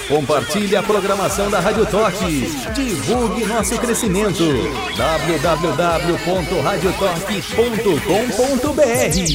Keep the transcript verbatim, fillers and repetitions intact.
Compartilhe a programação da Rádio Toque. Divulgue nosso crescimento. w w w ponto radio toque ponto com ponto b r